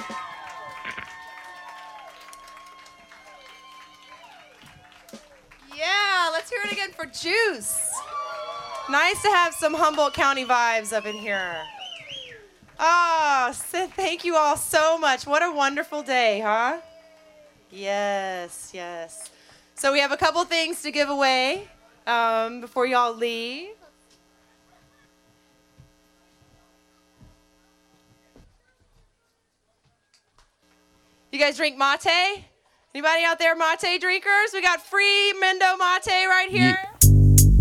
Yeah, let's hear it again for Juice. Nice to have some Humboldt County vibes up in here. Oh, thank you all so much. What a wonderful day, huh? Yes, yes. So we have a couple things to give away before y'all leave. You guys drink mate? Anybody out there mate drinkers? We got free Mendo mate right here.